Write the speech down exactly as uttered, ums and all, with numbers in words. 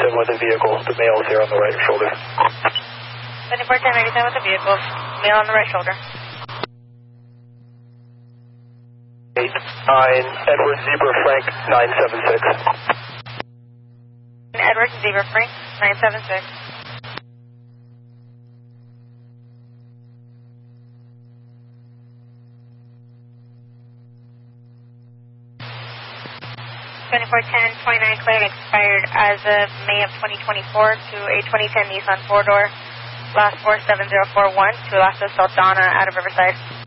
ninety-seven with a vehicle. The male is here on the right shoulder. twenty-four ten ninety-seven with a vehicle. Male on the right shoulder. eight nine Edward Zebra Frank nine seven six. Edward Zebra Frank nine seven six. twenty-four ten twenty-nine cleared, expired as of May of twenty twenty-four to a twenty ten Nissan four-door, last four seven zero four one to Alaska Saldana out of Riverside.